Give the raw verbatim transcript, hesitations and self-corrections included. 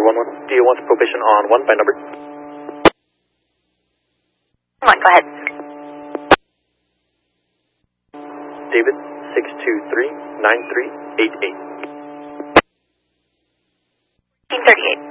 one one. Do you want probation on one by number? One, go ahead. David, six two three nine three eight eight. fifteen thirty-eight.